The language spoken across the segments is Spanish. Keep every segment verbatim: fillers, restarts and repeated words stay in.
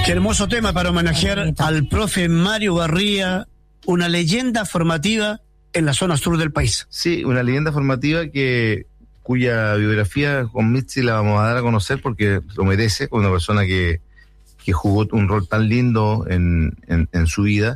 Qué hermoso tema para homenajear al profe Mario Barría, una leyenda formativa en la zona sur del país. Sí, una leyenda formativa que cuya biografía con Mitzi la vamos a dar a conocer porque lo merece, con una persona que, que jugó un rol tan lindo en, en, en su vida.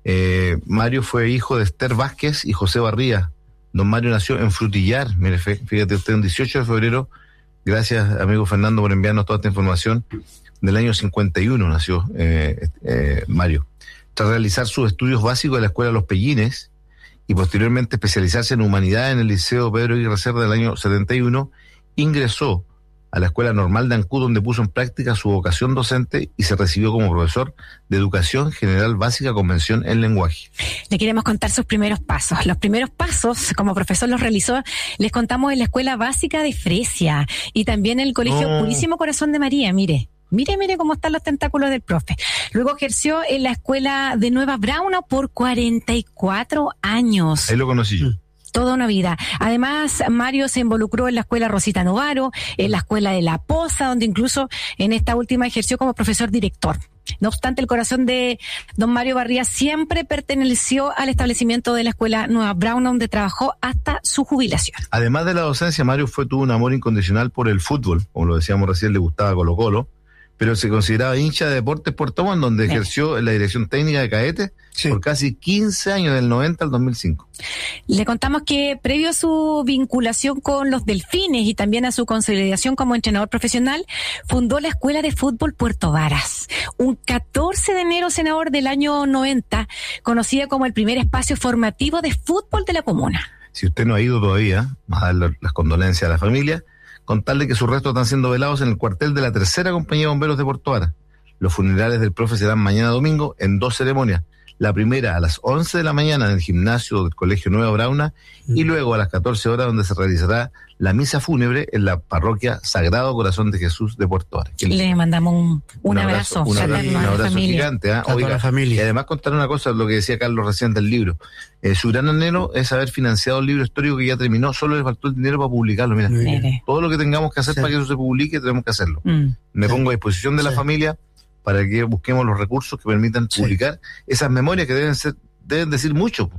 Eh, Mario fue hijo de Esther Vázquez y José Barría. Don Mario nació en Frutillar, mire, fíjate usted, un dieciocho de febrero. Gracias, amigo Fernando, por enviarnos toda esta información. Del año cincuenta y uno nació eh, eh, Mario. Tras realizar sus estudios básicos de la Escuela Los Pellines y posteriormente especializarse en Humanidad en el Liceo Pedro Aguirre Cerda del año setenta y uno, ingresó a la Escuela Normal de Ancud, donde puso en práctica su vocación docente y se recibió como profesor de Educación General Básica con mención en lenguaje. Le queremos contar sus primeros pasos. Los primeros pasos, como profesor los realizó, les contamos en la Escuela Básica de Fresia y también en el Colegio Oh. Purísimo Corazón de María, mire. Mire, mire cómo están los tentáculos del profe. Luego ejerció en la escuela de Nueva Brauna por cuarenta y cuatro años. Ahí lo conocí yo. Toda una vida. Además, Mario se involucró en la escuela Rosita Novaro, en la escuela de La Poza, donde incluso en esta última ejerció como profesor director. No obstante, el corazón de don Mario Barría siempre perteneció al establecimiento de la escuela Nueva Brauna, donde trabajó hasta su jubilación. Además de la docencia, Mario fue tuvo un amor incondicional por el fútbol. Como lo decíamos recién, le gustaba Colo Colo, pero se consideraba hincha de Deportes Puerto Montt, donde Sí. ejerció en la dirección técnica de Cadetes Sí. por casi quince años, del noventa al dos mil cinco. Le contamos que previo a su vinculación con los Delfines y también a su consolidación como entrenador profesional, fundó la Escuela de Fútbol Puerto Varas. Un catorce de enero, senador, del año noventa, conocida como el primer espacio formativo de fútbol de la comuna. Si usted no ha ido todavía, más a dar las condolencias a la familia, contarle que sus restos están siendo velados en el cuartel de la tercera compañía de bomberos de Puerto Varas. Los funerales del profe serán mañana domingo en dos ceremonias. La primera a las once de la mañana en el gimnasio del Colegio Nueva Brauna y luego a las catorce horas donde se realizará la misa fúnebre en la parroquia Sagrado Corazón de Jesús de Puerto Varas. Le mandamos un, un abrazo, un abrazo, fraterno un a la abrazo familia. gigante. ¿eh? A toda Oiga, la familia. y además contar una cosa, lo que decía Carlos recién del libro. Eh, su gran anhelo es haber financiado el libro histórico que ya terminó, solo le faltó el dinero para publicarlo. Mira, Muy bien. Mire. todo lo que tengamos que hacer Sí. para que eso se publique, tenemos que hacerlo. Mm. Me Sí. pongo a disposición de la Sí. familia para que busquemos los recursos que permitan Sí. publicar esas memorias que deben ser, deben decir mucho.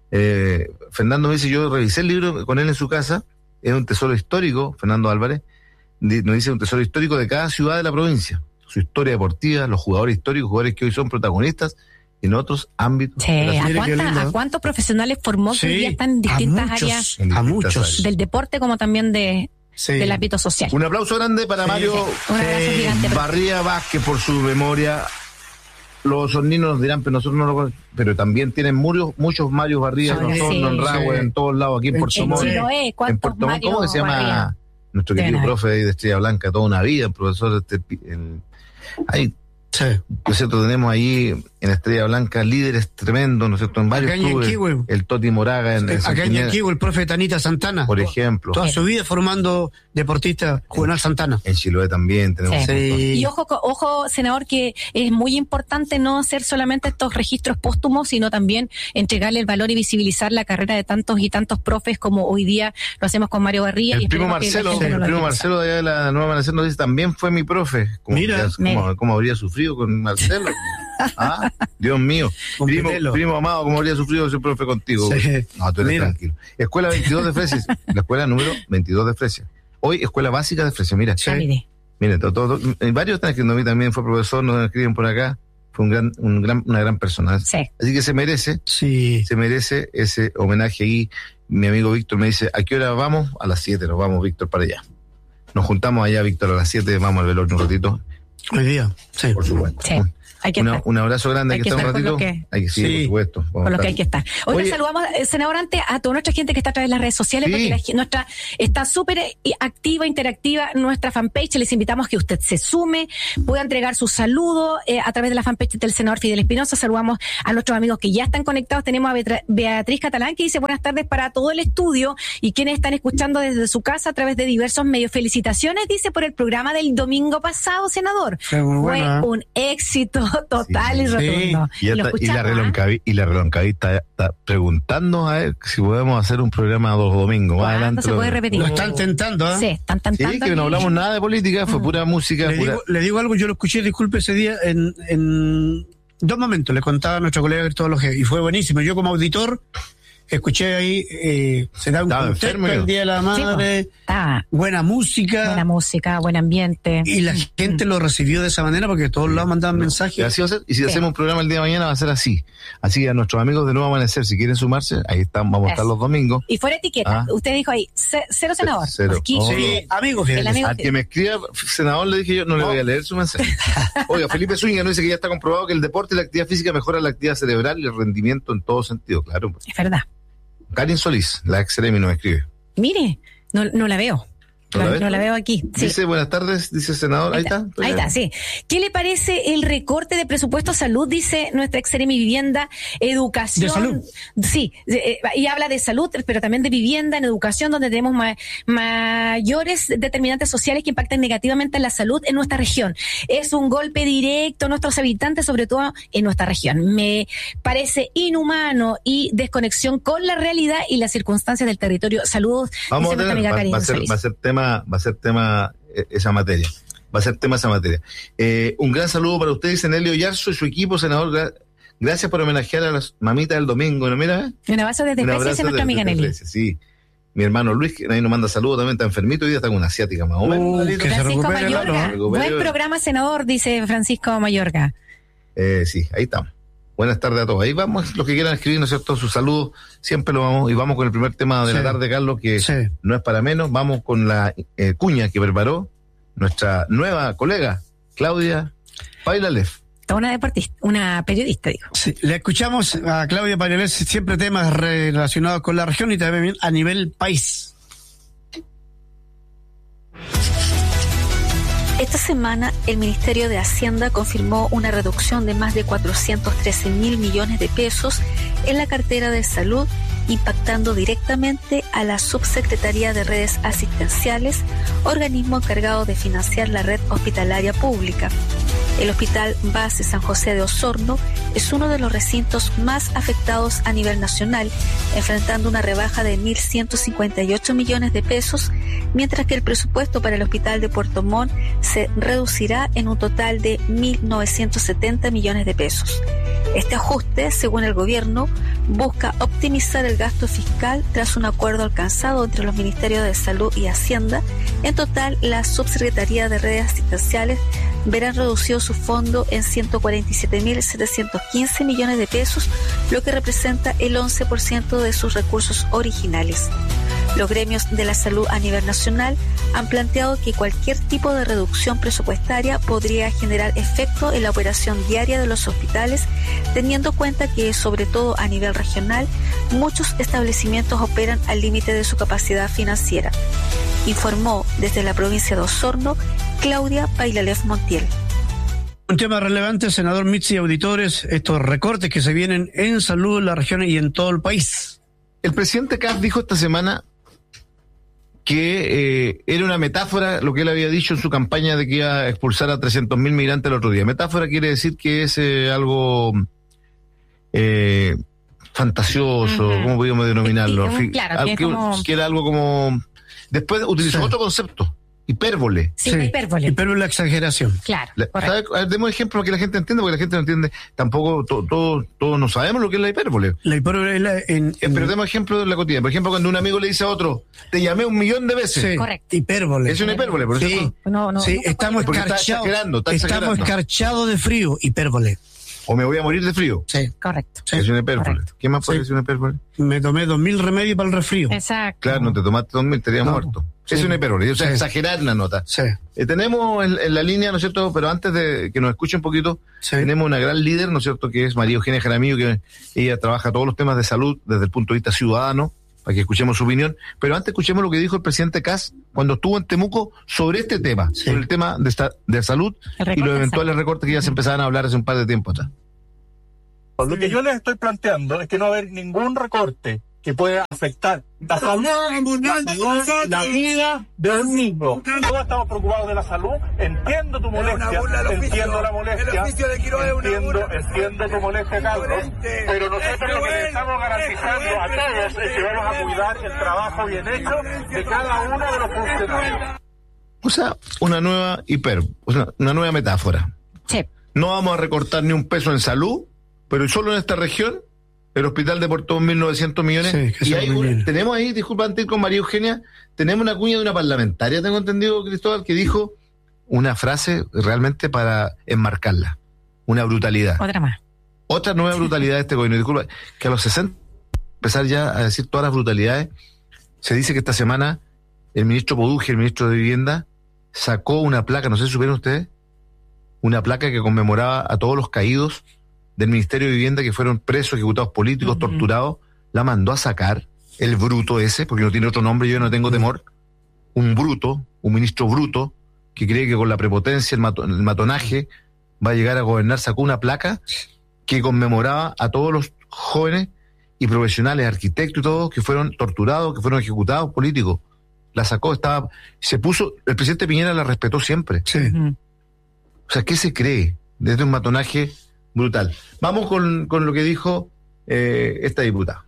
Eh, Fernando me dice, yo revisé el libro con él en su casa, es un tesoro histórico, Fernando Álvarez, di- nos dice un tesoro histórico de cada ciudad de la provincia, su historia deportiva, los jugadores históricos, jugadores que hoy son protagonistas en otros ámbitos. Sí, de la ¿a, ciudad. Mire qué cuánta- lindo, ¿eh? ¿a cuántos profesionales formó que hoy Sí, día están en a distintas muchos, áreas En a distintas muchos. áreas. del deporte como también de, Sí. del ámbito social? Un aplauso grande para Sí. Mario Un abrazo Sí. gigante. Barría Vázquez por su memoria. Los sorninos nos dirán, pero nosotros no lo conocemos, pero también tienen muchos, muchos Marios Barría Sí, en Osorno, sí. en Rahue, Sí. en todos lados, aquí en En Puerto Chiloé. Montt. En Chiloé, En ¿cuántos Puerto Montt, Mario ¿cómo que se llama Barría? nuestro Deben querido haber. profe de Estrella Blanca? Toda una vida, el profesor. Este, el, hay, Sí. ¿no es cierto? Tenemos ahí en Estrella Blanca líderes tremendos, ¿no es cierto? En varios Acá en clubes. Yanquihue. El Toti Moraga en, en Acá en Santinera, Yanquihue, el profe Tanita Santana. por ejemplo. Toda su vida formando deportista Juvenal Santana. En Chiloé también tenemos. Sí. un montón. Sí. Y ojo, co- ojo, senador, que es muy importante no hacer solamente estos registros póstumos, sino también entregarle el valor y visibilizar la carrera de tantos y tantos profes como hoy día lo hacemos con Mario Barría. y El primo esperemos que la Marcelo, gente el no lo primo deje Marcelo de allá de la Nueva Amanecer nos dice, también fue mi profe. Como, Mira. ya, ¿cómo, cómo habría sufrido con Marcelo? Ah, Dios mío. Con Primo, Pinelo. primo amado, ¿cómo habría sufrido ese profe contigo? Sí. No, tú eres Mira. tranquilo. Escuela veintidós de Fresia, la escuela número veintidós de Fresia. Hoy, escuela básica de Fresia, mira. Sí. Ah, mire. Mire, todo, todo, eh, varios están escribiendo, a mí también fue profesor, nos escriben por acá. Fue un gran, un gran, una gran persona. Sí. Así que se merece, Sí. se merece ese homenaje ahí. Mi amigo Víctor me dice, ¿a qué hora vamos? A las siete nos vamos, Víctor, para allá. Nos juntamos allá, Víctor, a las siete, vamos al velorio un ratito, Hoy día. Sí. por supuesto. Sí. Hay que Una- estar. un abrazo grande, hay Hay que que estar un estar ratito. con lo que- Hay que, sí, Sí. por supuesto. vamos Con a lo que estar. hay que estar. Hoy Oye, le saludamos, eh, senador, antes a toda nuestra gente que está a través de las redes sociales, Sí. porque la gen- nuestra está súper eh, activa, interactiva nuestra fanpage. Les invitamos a que usted se sume, pueda entregar su saludo eh, a través de la fanpage del senador Fidel Espinosa. Saludamos a nuestros amigos que ya están conectados. Tenemos a Betra- Beatriz Catalán, que dice buenas tardes para todo el estudio y quienes están escuchando desde su casa a través de diversos medios. Felicitaciones, dice, por el programa del domingo pasado, senador. Fue muy bueno, ¿eh? un éxito. total Sí. y rotundo. Y, Y lo esta- y la escuchamos, ¿ah? reloncaví, y la reloncavista está preguntándonos a ver si podemos hacer un programa dos domingos. Más ¿Cuándo adelante se lo- puede repetir? Lo están tentando, ¿ah? Sí, están Sí, tentando. que no aquí. hablamos nada de política, fue Mm. pura música. Le pura- digo, le digo algo, yo lo escuché, disculpe, ese día en, en dos momentos, le contaba a nuestro colega Cristóbal Ojeda, y fue buenísimo. Yo como auditor escuché ahí, eh, se da un Estaba contexto enfermo, el yo. Día de la Sí, Madre, pues, está buena música, buena música, buen ambiente. y la gente lo recibió de esa manera porque todos lados mandaban Y mensajes. así va a ser. Y si Sí. hacemos un programa el día de mañana va a ser así. Así que a nuestros amigos de Nuevo Amanecer, si quieren sumarse, ahí están, vamos a estar Eso. los domingos. Y fuera etiqueta, Ah. usted dijo ahí, ce- cero senador. Cero. Aquí, Oh, Sí, amigos, El fíjate. amigo- Al que me escriba, senador, le dije yo, no, le voy a leer su mensaje. Oiga, Felipe Zúñiga nos dice que ya está comprobado que el deporte y la actividad física mejora la actividad cerebral y el rendimiento en todo sentido. Claro. es verdad. Karin Solís, la ex Seremi, nos escribe. Mire, no, no la veo. ¿No la No, ves? no la veo aquí. Sí. Dice, buenas tardes, dice el senador. Ahí está. Ahí está, sí. ¿Qué le parece el recorte de presupuesto a salud? Dice nuestra ex Seremi Vivienda, educación. De salud. Sí, eh, y habla de salud, pero también de vivienda, en educación, donde tenemos ma- mayores determinantes sociales que impactan negativamente en la salud en nuestra región. Es un golpe directo a nuestros habitantes, sobre todo en nuestra región. Me parece inhumano y desconexión con la realidad y las circunstancias del territorio. Saludos, Vamos a dice nuestra tener, amiga va, Karin va a ser, Solís. va a ser tema, va a ser tema eh, esa materia. Va a ser tema esa materia. Eh, un gran saludo para ustedes, Enelio Yarzo y su equipo, senador. Gra- Gracias por homenajear a las mamitas del domingo. ¿No mira? Un abrazo desde Un Grecia, abrazo dice nuestra desde amiga Nelly. Grecia, sí. Mi hermano Luis, que ahí nos manda saludos, también está enfermito, hoy día está con una asiática más o menos. Uh, Lalito. que se Francisco recupere, Mayorga. Lalo. Recupere. Buen programa, senador, dice Francisco Mayorga. Eh, sí, ahí estamos. Buenas tardes a todos. Ahí vamos, los que quieran escribir, ¿no es cierto? Sus saludos, siempre lo vamos. Y vamos con el primer tema de Sí. la tarde, Carlos, que Sí. no es para menos. Vamos con la eh, cuña que preparó nuestra nueva colega, Claudia Pailalef. Una deportista, una periodista, digo. Sí, le escuchamos a Claudia Paredes, siempre temas relacionados con la región y también a nivel país. Esta semana, el Ministerio de Hacienda confirmó una reducción de más de cuatrocientos trece mil millones de pesos en la cartera de salud, impactando directamente a la Subsecretaría de Redes Asistenciales, organismo encargado de financiar la red hospitalaria pública. El Hospital Base San José de Osorno es uno de los recintos más afectados a nivel nacional, enfrentando una rebaja de mil ciento cincuenta y ocho millones de pesos, mientras que el presupuesto para el Hospital de Puerto Montt se reducirá en un total de mil novecientos setenta millones de pesos. Este ajuste, según el gobierno, busca optimizar el gasto fiscal tras un acuerdo alcanzado entre los Ministerios de Salud y Hacienda. En total, la Subsecretaría de Redes Asistenciales verán reducido su fondo en ciento cuarenta y siete mil setecientos quince millones de pesos, lo que representa el once por ciento de sus recursos originales. Los gremios de la salud a nivel nacional han planteado que cualquier tipo de reducción presupuestaria podría generar efecto en la operación diaria de los hospitales, teniendo en cuenta que, sobre todo a nivel regional, muchos establecimientos operan al límite de su capacidad financiera. Informó desde la provincia de Osorno, Claudia Pailalef Montiel. Un tema relevante, senador Mitzi, auditores, estos recortes que se vienen en salud en la región y en todo el país. El presidente Kass dijo esta semana que eh, era una metáfora lo que él había dicho en su campaña de que iba a expulsar a trescientos mil migrantes el otro día. Metáfora quiere decir que es eh, algo eh, fantasioso, Ujú. ¿cómo podríamos denominarlo? Eh, eh, En fin, claro, algo que es que, como- que era algo como... Después utilizó Sí. otro concepto, hipérbole. Sí, hipérbole. Hipérbole, la exageración. Claro, La- correcto. ¿sabe? A ver, demos ejemplos que la gente entienda, porque la gente no entiende, tampoco to- todos todos no sabemos lo que es la hipérbole. La hipérbole es la- en, Eh, en- Pero demos ejemplos de la cotidiana. Por ejemplo, cuando un amigo le dice a otro, te llamé un millón de veces. sí, Correcto. hipérbole. Es una hipérbole, por Sí. eso. No, no, Sí, nunca estamos porque está escarchados. exagerando, está Estamos exagerando. escarchados de frío, hipérbole. O me voy a morir de frío. Sí. Correcto. Sí. Es una hipérbole. Correcto. ¿Qué más puede Sí. ser una hipérbole? Me tomé dos mil remedios para el resfrío. Exacto. Claro, no te tomaste dos mil, estarías No. muerto. Sí. Es una hipérbole. O sea, Sí. exagerar la nota. Sí, Eh, tenemos en, en la línea, ¿no es cierto? Pero antes de que nos escuche un poquito, sí. tenemos una gran líder, ¿no es cierto? Que es María Eugenia Jaramillo, que ella trabaja todos los temas de salud desde el punto de vista ciudadano, para que escuchemos su opinión. Pero antes escuchemos lo que dijo el presidente Kass cuando estuvo en Temuco sobre este tema, Sí. sobre el tema de, esta, de salud El y recorte los de eventuales salud. recortes que ya se empezaban a hablar hace un par de tiempo atrás. Lo que yo les estoy planteando es que no va a haber ningún recorte que puede afectar la salud, la vida de un niño. Todos estamos preocupados de la salud. Entiendo tu molestia, entiendo la molestia, entiendo, entiendo tu molestia, Carlos, pero nosotros lo que le estamos garantizando a todos es que vamos a cuidar el trabajo bien hecho de cada uno de los funcionarios. Usa una nueva hiper, una, una nueva metáfora. Sí. No vamos a recortar ni un peso en salud, pero solo en esta región el hospital deportó mil novecientos millones. Sí, y hay un, bien. tenemos ahí, disculpa antes con María Eugenia, tenemos una cuña de una parlamentaria, tengo entendido, Cristóbal, que dijo una frase realmente para enmarcarla. Una brutalidad. Otra más. Otra nueva brutalidad de este gobierno. Disculpa, que a los sesenta, empezar ya a decir todas las brutalidades, se dice que esta semana el ministro Poduje, el ministro de Vivienda, sacó una placa, no sé si supieron ustedes, una placa que conmemoraba a todos los caídos del Ministerio de Vivienda que fueron presos, ejecutados políticos, uh-huh. torturados, la mandó a sacar, el bruto ese, porque no tiene otro nombre, yo no tengo temor, un bruto, un ministro bruto, que cree que con la prepotencia, el, mato, el matonaje, va a llegar a gobernar, sacó una placa que conmemoraba a todos los jóvenes y profesionales, arquitectos y todos, que fueron torturados, que fueron ejecutados políticos. La sacó, estaba, se puso, el presidente Piñera la respetó siempre. Sí. Uh-huh. O sea, ¿qué se cree? Desde un matonaje brutal. Vamos con, con lo que dijo eh, esta diputada.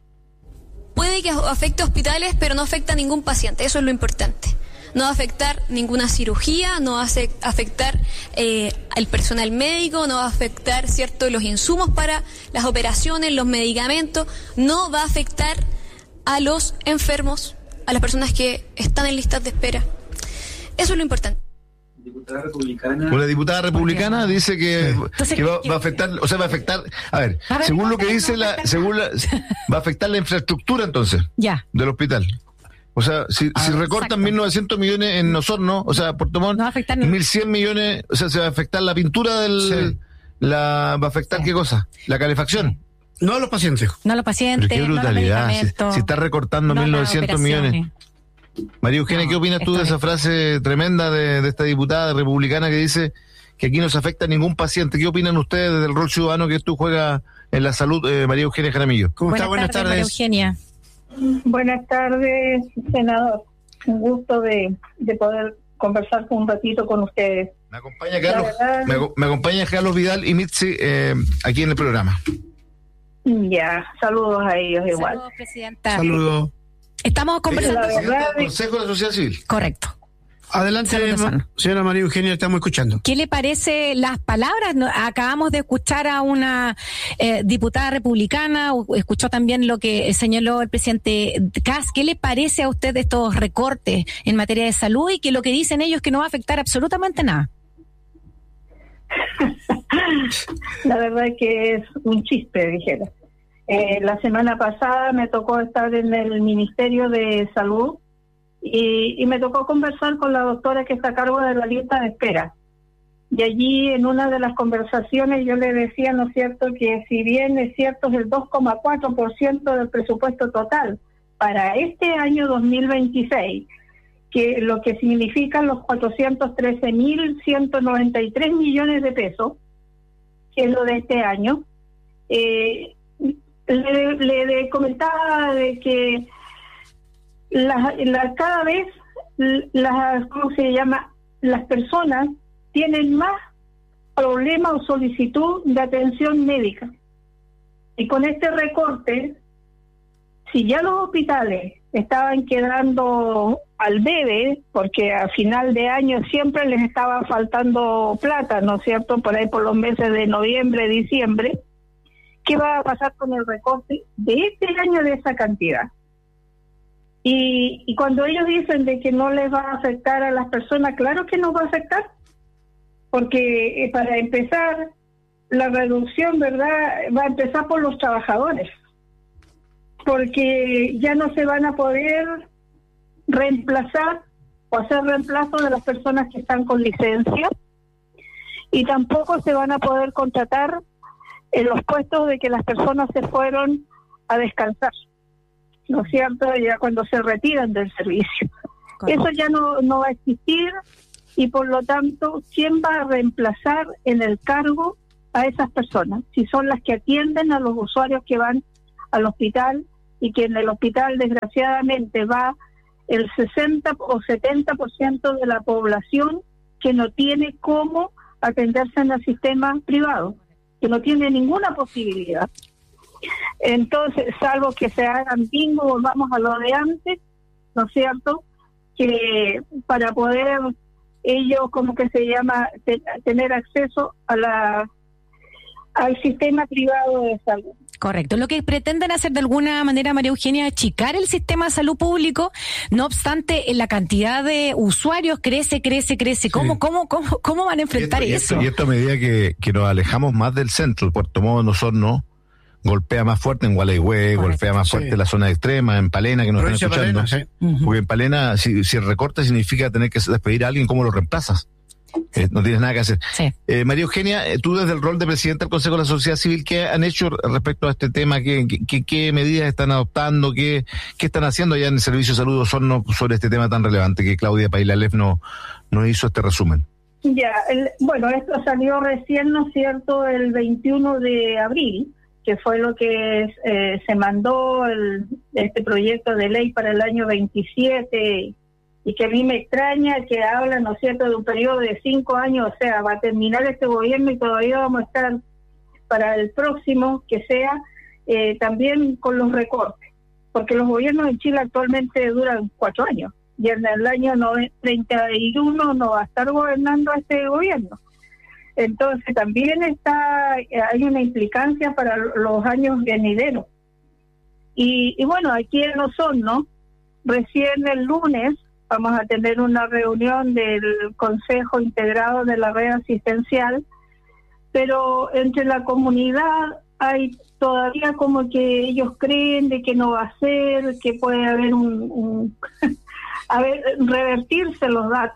Puede que afecte a hospitales, pero no afecta a ningún paciente, eso es lo importante. No va a afectar ninguna cirugía, no va a afectar eh, al personal médico, no va a afectar, cierto, los insumos para las operaciones, los medicamentos, no va a afectar a los enfermos, a las personas que están en listas de espera. Eso es lo importante. Diputada republicana. Una diputada republicana dice que, Entonces, que va, va a afectar, o sea, va a afectar, a ver, a ver según lo que dice la, según la, va a afectar la infraestructura entonces, ya, del hospital. O sea, si, ah, si recortan exacto. mil novecientos millones en Osorno, o sea, Puerto Montt, no va a afectar mil cien millones, o sea, se va a afectar la pintura del, sí. la, va a afectar sí. ¿qué cosa? La calefacción. Sí. No a los pacientes. No a los pacientes, pero qué brutalidad, no a los si, si está recortando no mil novecientos millones. María Eugenia, no, ¿qué opinas tú de esa frase tremenda de, de esta diputada republicana que dice que aquí no se afecta a ningún paciente? ¿Qué opinan ustedes del rol ciudadano que tú juegas en la salud, eh, María Eugenia Jaramillo? ¿Cómo está? Buenas, Buenas tardes, tardes. María Eugenia. Buenas tardes, senador. Un gusto de, de poder conversar un ratito con ustedes. Me acompaña Carlos, verdad, me, me acompaña Carlos Vidal y Mitzi eh, aquí en el programa. Ya, saludos a ellos igual. Saludos, presidenta. Saludos. Estamos conversando. La verdad, del Consejo de la Sociedad Civil. Correcto. Adelante, Saludos, señora María Eugenia, estamos escuchando. ¿Qué le parece las palabras? No, acabamos de escuchar a una eh, diputada republicana, escuchó también lo que señaló el presidente Kast. ¿Qué le parece a usted de estos recortes en materia de salud y que lo que dicen ellos que no va a afectar absolutamente nada? La verdad es que es un chiste, dijera. Eh, la semana pasada me tocó estar en el Ministerio de Salud y, y me tocó conversar con la doctora que está a cargo de la lista de espera. Y allí en una de las conversaciones yo le decía, ¿no es cierto?, que si bien es cierto es el dos coma cuatro por ciento del presupuesto total para este año dos mil veintiséis, que lo que significan los cuatrocientos trece mil ciento noventa y tres millones de pesos, que es lo de este año, eh, le, le, le comentaba de que la, la, cada vez las, ¿cómo se llama?, las personas tienen más problema o solicitud de atención médica. Y con este recorte, si ya los hospitales estaban quedando al debe, porque a final de año siempre les estaba faltando plata, ¿no es cierto?, por ahí por los meses de noviembre, diciembre, ¿qué va a pasar con el recorte de este año de esa cantidad? Y, y cuando ellos dicen de que no les va a afectar a las personas, claro que nos va a afectar, porque eh, para empezar, la reducción, ¿verdad?, va a empezar por los trabajadores, porque ya no se van a poder reemplazar o hacer reemplazo de las personas que están con licencia, y tampoco se van a poder contratar en los puestos de que las personas se fueron a descansar, ¿no es cierto?, ya cuando se retiran del servicio. Correcto. Eso ya no, no va a existir, y por lo tanto, ¿quién va a reemplazar en el cargo a esas personas? Si son las que atienden a los usuarios que van al hospital y que en el hospital desgraciadamente va el sesenta o setenta por ciento de la población que no tiene cómo atenderse en el sistema privado, que no tiene ninguna posibilidad. Entonces, salvo que se hagan bingo, volvamos a lo de antes, ¿no es cierto?, que para poder ellos, como que se llama, te, tener acceso a la al sistema privado de salud. Correcto. Lo que pretenden hacer de alguna manera, María Eugenia, es achicar el sistema de salud público. No obstante, la cantidad de usuarios crece, crece, crece. ¿Cómo, sí. cómo, cómo, cómo van a enfrentar y eso? esto, y esto, y esto a medida que, que nos alejamos más del centro, el Puerto Montt, Osorno, golpea más fuerte en Gualeguay, golpea más fuerte sí. en la zona extrema, en Palena, que nos Provincia están escuchando. Palena, sí. uh-huh. Porque en Palena, si, si el recorte significa tener que despedir a alguien, ¿cómo lo reemplazas? Eh, no tienes nada que hacer. Sí. Eh, María Eugenia, tú desde el rol de presidenta del Consejo de la Sociedad Civil, ¿qué han hecho respecto a este tema? ¿Qué, qué, qué medidas están adoptando? ¿Qué, qué están haciendo allá en el Servicio de Salud de Osorno sobre este tema tan relevante que Claudia Pailalef nos no hizo este resumen? Ya, el, bueno, esto salió recién, ¿no es cierto?, el veintiuno de abril, que fue lo que eh, se mandó el, este proyecto de ley para el año veintisiete, y que a mí me extraña que hablan, ¿no es cierto?, de un periodo de cinco años, o sea, va a terminar este gobierno y todavía vamos a estar para el próximo, que sea, eh, también con los recortes, porque los gobiernos en Chile actualmente duran cuatro años, y en el año treinta y uno no va a estar gobernando este gobierno. Entonces también está, hay una implicancia para los años venideros. Y, y bueno, aquí en Osorno, recién el lunes, vamos a tener una reunión del Consejo Integrado de la Red Asistencial, pero entre la comunidad hay todavía como que ellos creen de que no va a ser, que puede haber un, un a ver, revertirse los datos.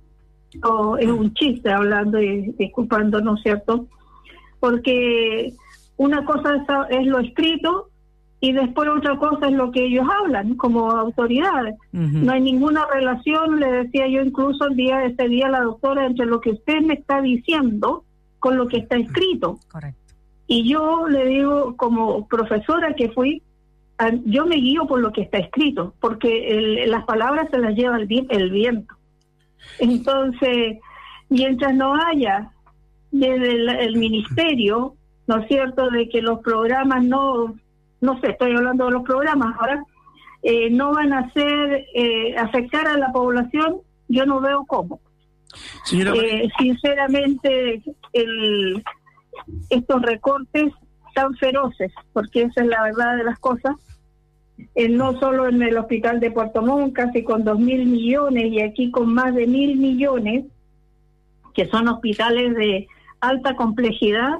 O es un chiste hablando y disculpando, ¿no es cierto? Porque una cosa es, es lo escrito, y después otra cosa es lo que ellos hablan como autoridades. Uh-huh. No hay ninguna relación, le decía yo incluso el día de ese día a la doctora, entre lo que usted me está diciendo con lo que está escrito. Correcto. Y yo le digo, como profesora que fui, yo me guío por lo que está escrito, porque el, las palabras se las lleva el, el viento. Entonces, mientras no haya desde el, el ministerio, ¿no es cierto?, de que los programas no... no sé, estoy hablando de los programas ahora, eh, no van a hacer, eh, afectar a la población, yo no veo cómo. Señora, eh, sinceramente, el, estos recortes tan feroces, porque esa es la verdad de las cosas, eh, no solo en el hospital de Puerto Montt, casi con dos mil millones, y aquí con más de mil millones, que son hospitales de alta complejidad,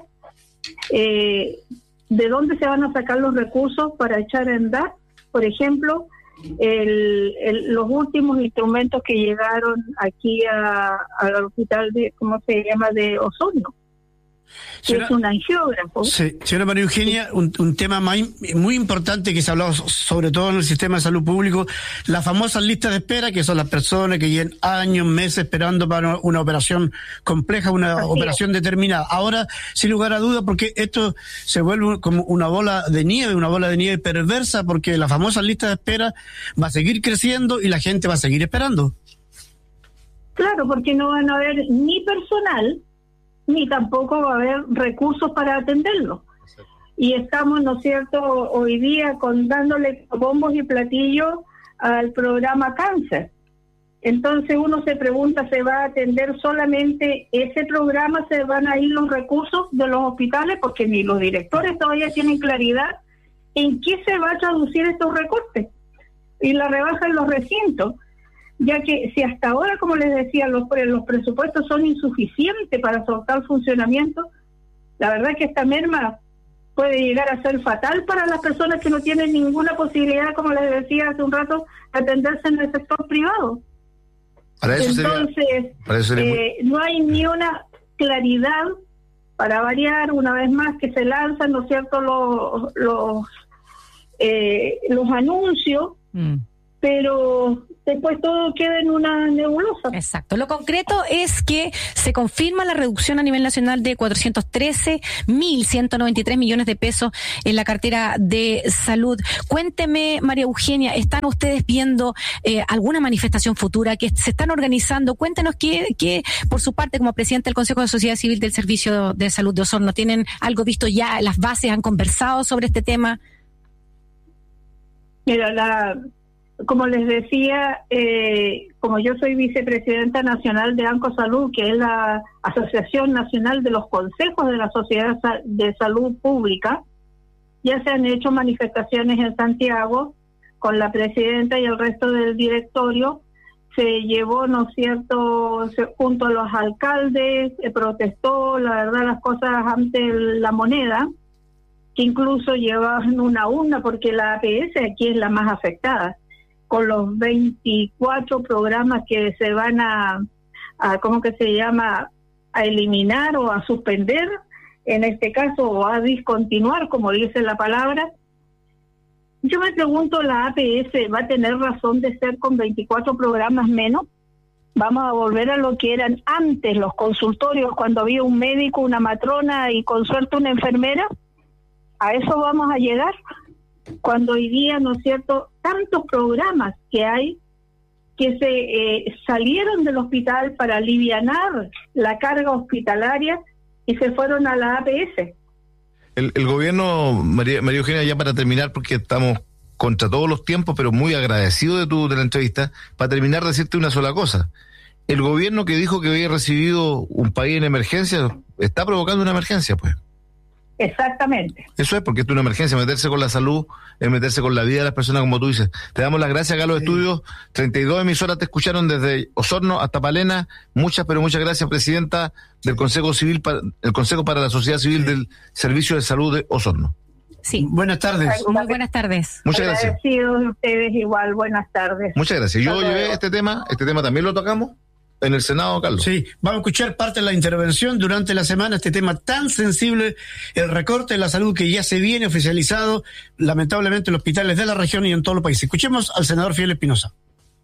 eh, ¿de dónde se van a sacar los recursos para echar a andar? Por ejemplo, el, el, los últimos instrumentos que llegaron aquí a, al hospital de, ¿cómo se llama?, de Osorno, que señora, es un angiógrafo. Sí, señora María Eugenia, un, un tema muy, muy importante que se ha hablado sobre todo en el sistema de salud público, las famosas listas de espera, que son las personas que llevan años, meses esperando para una operación compleja, una Así operación es. determinada. Ahora, sin lugar a dudas, porque esto se vuelve como una bola de nieve, una bola de nieve perversa, porque la famosa lista de espera va a seguir creciendo y la gente va a seguir esperando. Claro, porque no van a haber ni personal, ni tampoco va a haber recursos para atenderlo. Exacto. Y estamos, ¿no es cierto?, hoy día con dándole bombos y platillos al programa cáncer. Entonces uno se pregunta, ¿se va a atender solamente ese programa? ¿Se van a ir los recursos de los hospitales? Porque ni los directores todavía tienen claridad en qué se va a traducir estos recortes y la rebaja en los recintos, ya que si hasta ahora, como les decía, los, los presupuestos son insuficientes para soltar el funcionamiento, la verdad es que esta merma puede llegar a ser fatal para las personas que no tienen ninguna posibilidad, como les decía hace un rato, de atenderse en el sector privado. Para eso Entonces, sería, para eso sería eh, muy... no hay ni una claridad, para variar, una vez más que se lanzan, ¿no es cierto?, los, los, eh, los anuncios, mm. pero después todo queda en una nebulosa. Exacto. Lo concreto es que se confirma la reducción a nivel nacional de cuatrocientos trece mil ciento noventa y tres millones de pesos en la cartera de salud. Cuénteme, María Eugenia, ¿están ustedes viendo eh, alguna manifestación futura que se están organizando? Cuéntenos que, que, por su parte, como presidente del Consejo de Sociedad Civil del Servicio de Salud de Osorno, ¿tienen algo visto ya? ¿Las bases han conversado sobre este tema? Mira, la... Como les decía, eh, como yo soy vicepresidenta nacional de ANCO Salud, que es la Asociación Nacional de los Consejos de la Sociedad de Salud Pública, ya se han hecho manifestaciones en Santiago con la presidenta y el resto del directorio. Se llevó, ¿no es cierto?, se, junto a los alcaldes, se protestó, la verdad, las cosas ante la moneda, que incluso llevaban una urna, porque la A P S aquí es la más afectada, con los veinticuatro programas que se van a, a, ¿cómo que se llama?, a eliminar o a suspender, en este caso, o a discontinuar, como dice la palabra. Yo me pregunto, ¿la A P S va a tener razón de ser con veinticuatro programas menos? ¿Vamos a volver a lo que eran antes los consultorios, cuando había un médico, una matrona y con suerte una enfermera? ¿A eso vamos a llegar? Cuando hoy día, ¿no es cierto?, tantos programas que hay que se eh, salieron del hospital para alivianar la carga hospitalaria y se fueron a la A P S. El, el gobierno, María, María Eugenia, ya para terminar, porque estamos contra todos los tiempos, pero muy agradecido de tu de la entrevista, para terminar decirte una sola cosa. El gobierno que dijo que había recibido un país en emergencia, está provocando una emergencia, pues. Exactamente. Eso es, porque esto es una emergencia, meterse con la salud, es meterse con la vida de las personas, como tú dices. Te damos las gracias acá a los sí. estudios, treinta y dos emisoras te escucharon desde Osorno hasta Palena. Muchas, pero muchas gracias, presidenta del Consejo Civil, para, el Consejo para la Sociedad Civil sí. del Servicio de Salud de Osorno. Sí. Buenas tardes. Muy buenas tardes. Muchas gracias. Agradecidos ustedes igual, buenas tardes. Muchas gracias. Yo llevé este tema, este tema también lo tocamos en el Senado, Carlos. Sí, vamos a escuchar parte de la intervención durante la semana, este tema tan sensible, el recorte de la salud que ya se viene oficializado, lamentablemente, en los hospitales de la región y en todo el país. Escuchemos al senador Fidel Espinosa.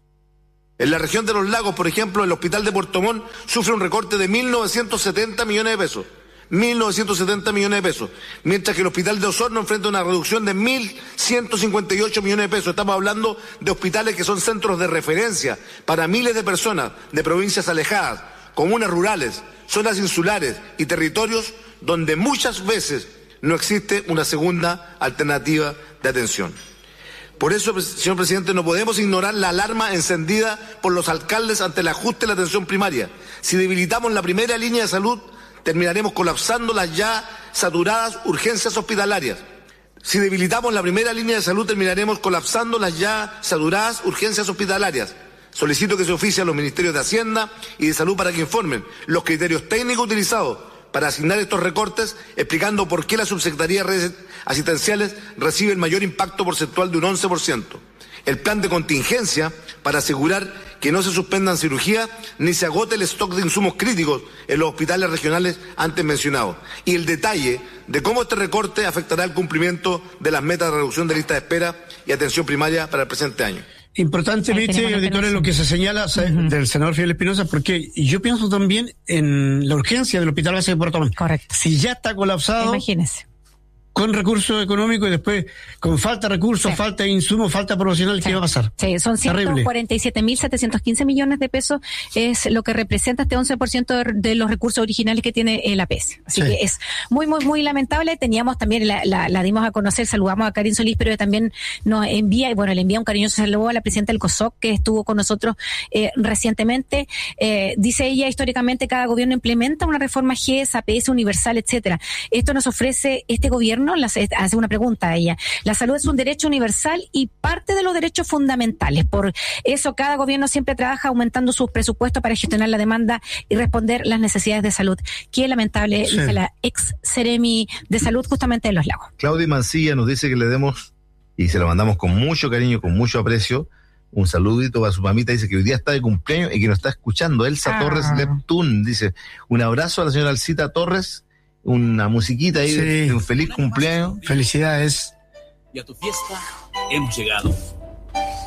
En la región de los lagos, por ejemplo, el hospital de Puerto Montt sufre un recorte de mil novecientos setenta millones de pesos. mil novecientos setenta millones de pesos. Mientras que el hospital de Osorno enfrenta una reducción de mil ciento cincuenta y ocho millones de pesos. Estamos hablando de hospitales que son centros de referencia para miles de personas de provincias alejadas, comunas rurales, zonas insulares y territorios donde muchas veces no existe una segunda alternativa de atención. Por eso, señor presidente, no podemos ignorar la alarma encendida por los alcaldes ante el ajuste de la atención primaria. Si debilitamos la primera línea de salud, terminaremos colapsando las ya saturadas urgencias hospitalarias. Si debilitamos la primera línea de salud, terminaremos colapsando las ya saturadas urgencias hospitalarias. Solicito que se oficie a los ministerios de Hacienda y de Salud para que informen los criterios técnicos utilizados para asignar estos recortes, explicando por qué la subsecretaría de redes asistenciales recibe el mayor impacto porcentual de un once por ciento. El plan de contingencia para asegurar que no se suspendan cirugías ni se agote el stock de insumos críticos en los hospitales regionales antes mencionados. Y el detalle de cómo este recorte afectará el cumplimiento de las metas de reducción de lista de espera y atención primaria para el presente año. Importante, Lice, auditores, lo que se señala uh-huh. del senador Fidel Espinosa, porque yo pienso también en la urgencia del Hospital Base de Puerto Montt. Correcto. Si ya está colapsado, imagínese, con recursos económicos y después con falta de recursos, sí. falta de insumos, falta profesional, ¿qué sí. va a pasar? Sí, son ciento cuarenta y siete mil setecientos quince millones de pesos, es lo que representa este once por ciento de, de los recursos originales que tiene el A P S. Así sí. que es muy, muy, muy lamentable. Teníamos también, la, la, la dimos a conocer, saludamos a Karin Solís, pero también nos envía, y bueno, le envía un cariñoso saludo a la presidenta del COSOC, que estuvo con nosotros eh, recientemente. Eh, dice ella, históricamente cada gobierno implementa una reforma G E S, A P S universal, etcétera. Esto nos ofrece este gobierno, las, hace una pregunta a ella. La salud es un derecho universal y parte de los derechos fundamentales. Por eso cada gobierno siempre trabaja aumentando sus presupuestos para gestionar la demanda y responder las necesidades de salud. Qué lamentable, sí. dice la ex Seremi de Salud justamente de Los Lagos. Claudia Mancilla nos dice que le demos, y se lo mandamos con mucho cariño, con mucho aprecio, un saludito a su mamita. Dice que hoy día está de cumpleaños y que nos está escuchando. Elsa ah. Torres Leptún dice, un abrazo a la señora Alcita Torres, una musiquita ahí sí. de, de un feliz cumpleaños. Felicidades. Y a tu fiesta hemos llegado.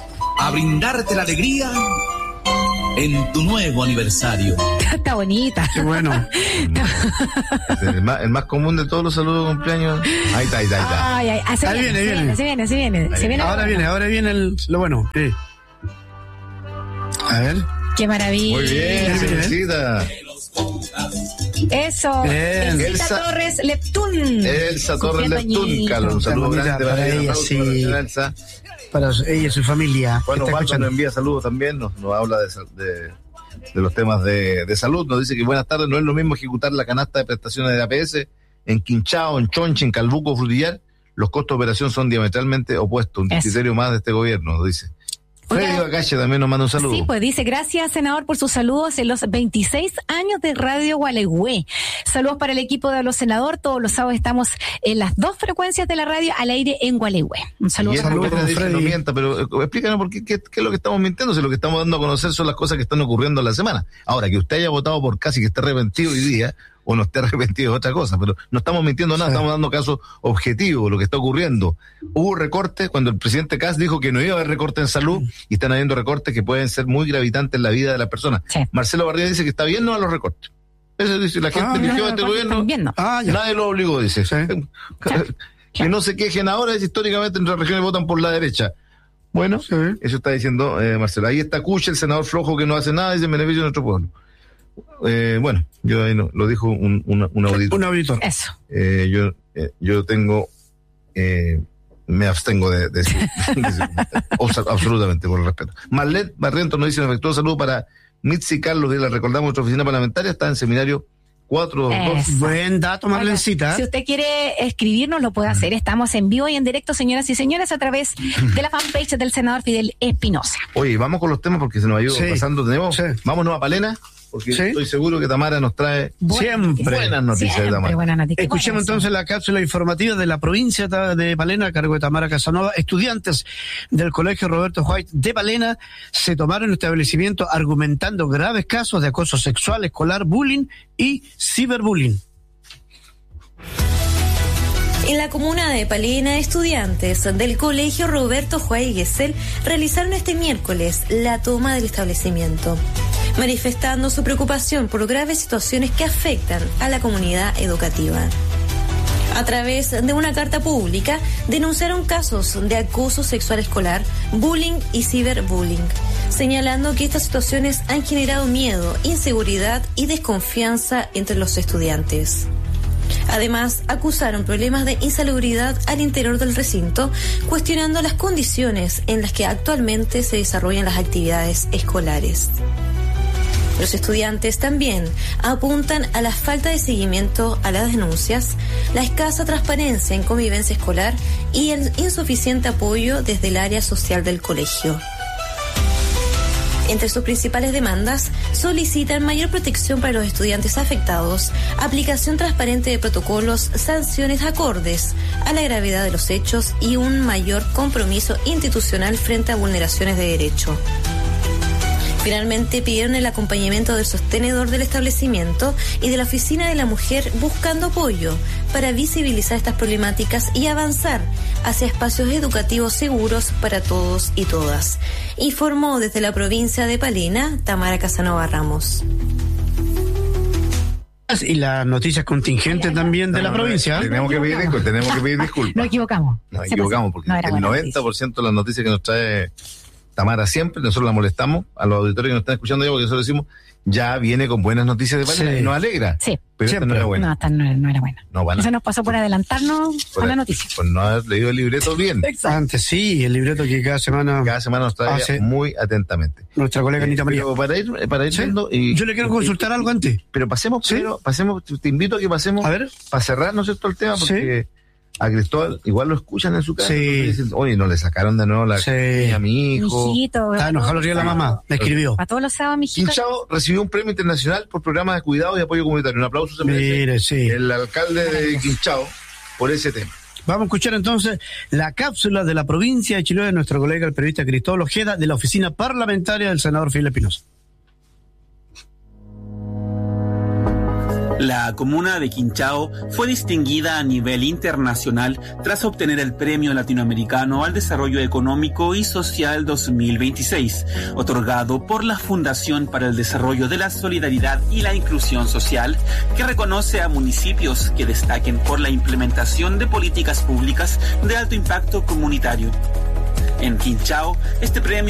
a brindarte la alegría en tu nuevo aniversario. Está bonita. Qué bueno. El más, el más común de todos los saludos de cumpleaños. Ahí está, ahí está, ahí está. Ay, ay, así Ahí viene, viene, viene. así viene, así viene, así viene. Ahora viene, ahora viene el, lo bueno. Sí. A ver. Qué maravilla. Muy bien, felicita. Eso. Bien. Elsa, Elsa- Torres Leptún. Elsa Torres Cumpliendo Leptún, añitos. Carlos. Un saludo Bonita grande para ella, ella, aplauso sí. para la señora Elsa. Para ella y su familia. Bueno, Está Waldo escuchando. nos envía saludos también, nos, nos habla de, sal- de, de los temas de, de salud, nos dice que buenas tardes, no es lo mismo ejecutar la canasta de prestaciones de A P S en Quinchao, en Chonchi, en Calbuco, Frutillar, los costos de operación son diametralmente opuestos, un Eso. criterio más de este gobierno, nos dice. Oiga, Freddy Bacache también nos manda un saludo. Sí, pues dice, gracias, senador, por sus saludos en los veintiséis años de Radio Gualeguay. Saludos para el equipo de los senador. Todos los sábados estamos en las dos frecuencias de la radio al aire en Gualeguay. Un saludo. Y es Saludos, porque dice, Freddy. no mienta, pero eh, explícanos por qué, qué, qué es lo que estamos mintiendo, si lo que estamos dando a conocer son las cosas que están ocurriendo en la semana. Ahora, que usted haya votado por casi que esté arrepentido hoy día, o no esté arrepentido es otra cosa, pero no estamos mintiendo nada, Sí. estamos dando casos objetivos, lo que está ocurriendo. Hubo recortes cuando el presidente Kass dijo que no iba a haber recortes en salud, y están habiendo recortes que pueden ser muy gravitantes en la vida de las personas. Sí. Marcelo Barría dice que está bien no a los recortes. Eso dice, la gente Ah, eligió no, a este no, gobierno, también no. Ah, ya. nadie lo obligó, dice. Sí. Que no se quejen ahora, es históricamente en nuestras regiones votan por la derecha. Bueno, Sí. eso está diciendo eh, Marcelo. Ahí está Cucha, el senador flojo que no hace nada, dice en beneficio de nuestro pueblo. Eh, bueno, yo ahí no, lo dijo un, un, un auditor. Un auditor. Eso. Eh, yo, eh, yo tengo, eh, me abstengo de, de decir, de decir, obsa- absolutamente, por el respeto. Marlet Barrientos nos dice un afectuoso saludo para Mitzi Carlos, de la recordamos nuestra oficina parlamentaria, está en seminario cuatro dos. Eso. Buen dato, Marlencita. Si usted quiere escribirnos, lo puede hacer. Estamos en vivo y en directo, señoras y señores, a través de la fanpage del senador Fidel Espinosa. Oye, vamos con los temas porque se nos ha ido Sí. pasando. Tenemos, Sí. vámonos a Palena, porque Sí. estoy seguro que Tamara nos trae Siempre. buenas noticias de Siempre Tamara. buenas noticias. Escuchemos Bueno, entonces la cápsula informativa de la provincia de Palena a cargo de Tamara Casanova. Estudiantes del Colegio Roberto White de Palena se tomaron el establecimiento argumentando graves casos de acoso sexual, escolar, bullying y ciberbullying. En la comuna de Palena, estudiantes del Colegio Roberto Juárez Gesell realizaron este miércoles la toma del establecimiento, manifestando su preocupación por graves situaciones que afectan a la comunidad educativa. A través de una carta pública, denunciaron casos de acoso sexual escolar, bullying y ciberbullying, señalando que estas situaciones han generado miedo, inseguridad y desconfianza entre los estudiantes. Además, acusaron problemas de insalubridad al interior del recinto, cuestionando las condiciones en las que actualmente se desarrollan las actividades escolares. Los estudiantes también apuntan a la falta de seguimiento a las denuncias, la escasa transparencia en convivencia escolar y el insuficiente apoyo desde el área social del colegio. Entre sus principales demandas, solicitan mayor protección para los estudiantes afectados, aplicación transparente de protocolos, sanciones acordes a la gravedad de los hechos y un mayor compromiso institucional frente a vulneraciones de derecho. Finalmente pidieron el acompañamiento del sostenedor del establecimiento y de la Oficina de la Mujer buscando apoyo para visibilizar estas problemáticas y avanzar hacia espacios educativos seguros para todos y todas. Informó desde la provincia de Palena, Tamara Casanova Ramos. Y las noticias contingentes también de No, la no, provincia. Tenemos que pedir disculpas, tenemos que pedir disculpas. Nos equivocamos. Nos Se equivocamos pasó. porque No era el buena noventa por ciento de las noticias que nos trae Tamara siempre, nosotros la molestamos a los auditores que nos están escuchando ya porque nosotros decimos, ya viene con buenas noticias de Palena Sí. y nos alegra. Sí. Pero esta no era buena. No, esta no, no era buena. No, van a- Eso nos pasó por adelantarnos por a la ahí- noticia. Por no haber leído el libreto bien. Antes sí, el libreto que cada semana Cada semana nos trae Ah, sí. muy atentamente. nuestra colega Anita Eh, María. pero para ir, para ir Sí. viendo y, Yo le quiero consultar algo antes. pero pasemos Sí. primero, pasemos, te invito a que pasemos A ver. para cerrar, ¿no es cierto?, el tema, Sí. porque a Cristóbal igual lo escuchan en su casa. Sí. Entonces dicen, oye, no le sacaron de nuevo la Sí. a mi hijo. Mijito. Está enojado el día de la mamá. Me escribió. Para todos los sábados, mijito. Quinchao recibió un premio internacional por programas de cuidado y apoyo comunitario. Un aplauso se merece Mire, sí. el alcalde de Quinchao por ese tema. Vamos a escuchar entonces la cápsula de la provincia de Chiloé de nuestro colega el periodista Cristóbal Ojeda de la oficina parlamentaria del senador Fidel Espinosa. La comuna de Quinchao fue distinguida a nivel internacional tras obtener el Premio Latinoamericano al Desarrollo Económico y Social dos mil veintiséis, otorgado por la Fundación para el Desarrollo de la Solidaridad y la Inclusión Social, que reconoce a municipios que destaquen por la implementación de políticas públicas de alto impacto comunitario. En Quinchao, este premio